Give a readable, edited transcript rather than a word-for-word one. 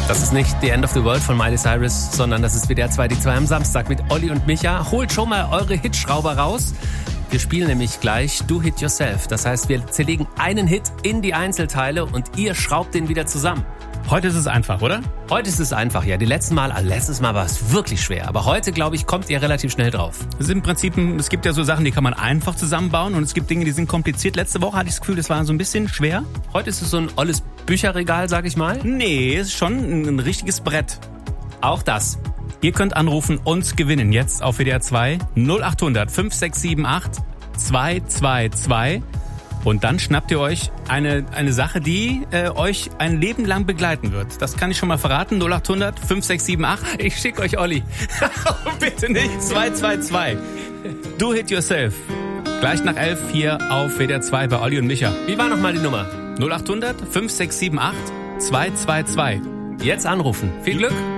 Das ist nicht The End of the World von Miley Cyrus, sondern das ist WDR 2 die 2 am Samstag mit Olli und Micha. Holt schon mal eure Hitschrauber raus. Wir spielen nämlich gleich Do Hit Yourself. Das heißt, wir zerlegen einen Hit in die Einzelteile und ihr schraubt den wieder zusammen. Heute ist es einfach, oder? Heute ist es einfach, ja. Letztes Mal war es wirklich schwer. Aber heute, glaube ich, kommt ihr relativ schnell drauf. Im Prinzip, es gibt ja so Sachen, die kann man einfach zusammenbauen und es gibt Dinge, die sind kompliziert. Letzte Woche hatte ich das Gefühl, das war so ein bisschen schwer. Heute ist es so ein olles Bücherregal, sag ich mal. Nee, es ist schon ein richtiges Brett. Auch das. Ihr könnt anrufen und gewinnen jetzt auf WDR 2 0800 5678 222. Und dann schnappt ihr euch eine Sache, die euch ein Leben lang begleiten wird. Das kann ich schon mal verraten. 0800 5678. Ich schicke euch Olli. Bitte nicht. 222. Do Hit Yourself. Gleich nach 11 hier auf WDR 2 bei Olli und Micha. Wie war nochmal die Nummer? 0800 5678 222. Jetzt anrufen. Viel Glück.